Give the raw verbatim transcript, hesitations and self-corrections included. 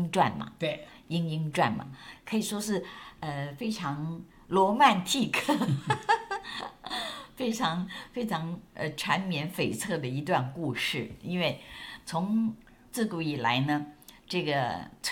莺传嘛， 对， 莺莺传嘛，可以说是呃非常罗曼蒂克，非常非常呃缠绵悱恻的一段故事。因为从自古以来呢，这个